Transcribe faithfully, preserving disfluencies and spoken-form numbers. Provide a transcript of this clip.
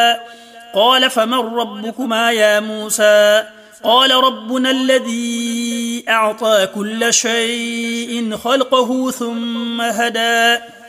قال فمن ربكما يا موسى قال ربنا الذي أعطى كل شيء خلقه ثم هدى